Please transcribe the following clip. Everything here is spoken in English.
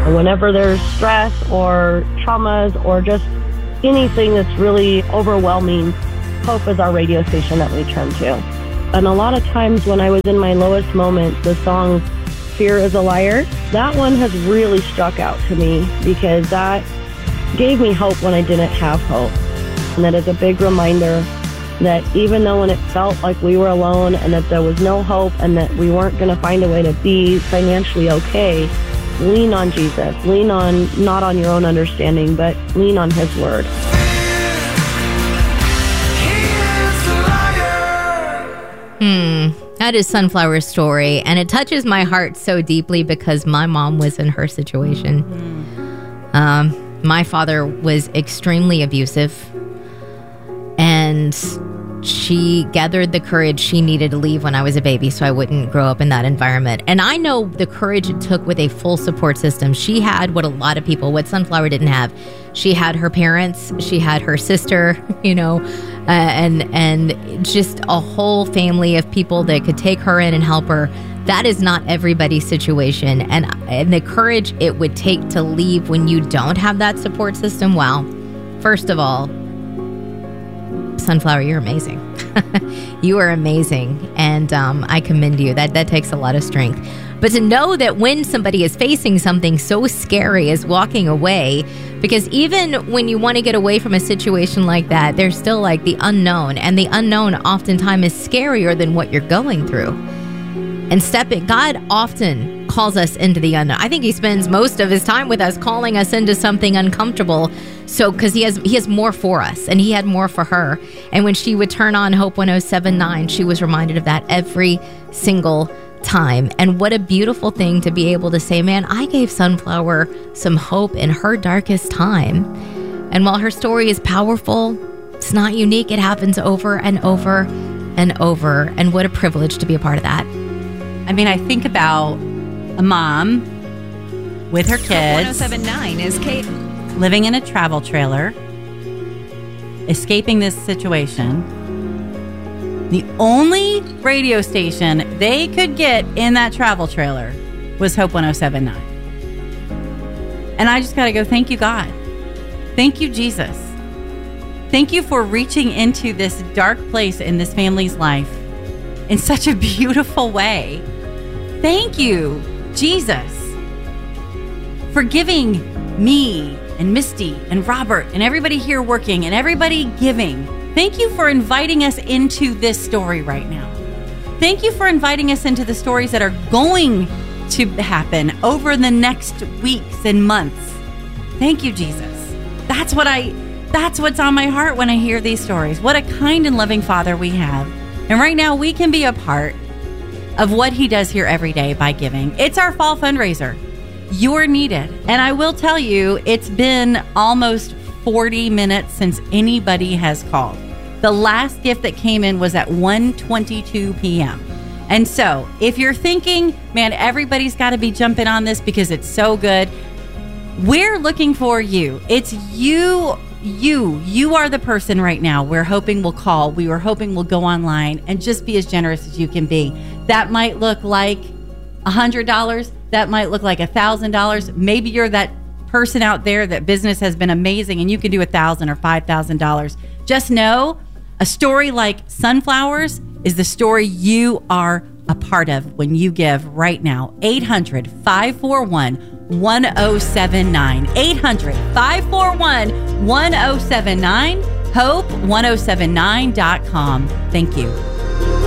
Whenever there's stress or traumas or just anything that's really overwhelming, Hope is our radio station that we turn to. And a lot of times when I was in my lowest moments, the song Fear is a Liar, that one has really struck out to me because that gave me hope when I didn't have hope. And that is a big reminder that even though when it felt like we were alone and that there was no hope and that we weren't going to find a way to be financially okay, lean on Jesus. Lean on, not on your own understanding, but lean on His word. That is Sunflower's story, and it touches my heart so deeply because my mom was in her situation. My father was extremely abusive, and she gathered the courage she needed to leave when I was a baby so I wouldn't grow up in that environment. And I know the courage it took with a full support system. She had what a lot of people, what Sunflower didn't have. She had her parents, she had her sister, and just a whole family of people that could take her in and help her. That is not everybody's situation. And the courage it would take to leave when you don't have that support system, wow. First of all, Sunflower, you're amazing. You are amazing. And I commend you. That takes a lot of strength. But to know that when somebody is facing something so scary as walking away, because even when you want to get away from a situation like that, there's still like the unknown. And the unknown oftentimes is scarier than what you're going through. And God often calls us into the unknown. I think He spends most of His time with us calling us into something uncomfortable. So, because He has more for us, and He had more for her. And when she would turn on Hope 107.9, she was reminded of that every single time. And what a beautiful thing to be able to say, man, I gave Sunflower some hope in her darkest time. And while her story is powerful, it's not unique. It happens over and over and over. And what a privilege to be a part of that. I mean, I think about a mom with her kids. 107.9 is Kate. Living in a travel trailer, escaping this situation. The only radio station they could get in that travel trailer was Hope 107.9. And I just got to go, thank you, God. Thank you, Jesus. Thank you for reaching into this dark place in this family's life in such a beautiful way. Thank you, Jesus, for giving me and Misty and Robert and everybody here working and everybody giving. Thank you for inviting us into this story right now. Thank you for inviting us into the stories that are going to happen over the next weeks and months. Thank you, Jesus. That's what's on my heart when I hear these stories. What a kind and loving Father we have. And right now we can be a part of what He does here every day by giving. It's our fall fundraiser. You're needed. And I will tell you, it's been almost 40 minutes since anybody has called. The last gift that came in was at 1:22 p.m. And so if you're thinking, man, everybody's got to be jumping on this because it's so good, we're looking for you. It's you. You are the person right now we're hoping will call. We were hoping will go online and just be as generous as you can be. That might look like $100. That might look like $1,000. Maybe you're that person out there that business has been amazing and you can do $1,000 or $5,000. Just know a story like Sunflowers is the story you are a part of when you give right now. 800-541-1079. 800-541-1079. Hope1079.com. Thank you.